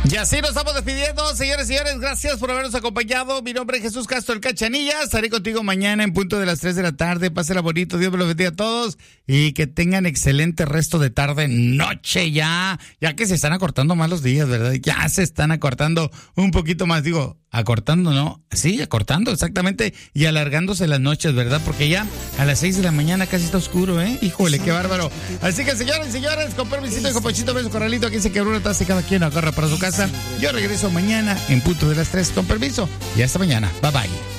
Y así nos estamos despidiendo, señores y señores. Gracias por habernos acompañado. Mi nombre es Jesús Castro, el Cachanilla. Estaré contigo mañana en punto de las 3 de la tarde. Pásela bonito. Dios me lo bendiga a todos. Y que tengan excelente resto de tarde, noche ya. Ya que se están acortando más los días, ¿verdad? Ya se están acortando un poquito más. Digo, acortando, ¿no? Sí, acortando, exactamente. Y alargándose las noches, ¿verdad? Porque ya a las 6 de la mañana casi está oscuro, ¿eh? Híjole, qué bárbaro. Así que, señores y señores, con permisito y con Ponchito, beso, corralito. Aquí se quebró una taza y cada quien agarra para su casa. Yo regreso mañana en punto de las 3 con permiso. Y hasta mañana. Bye bye.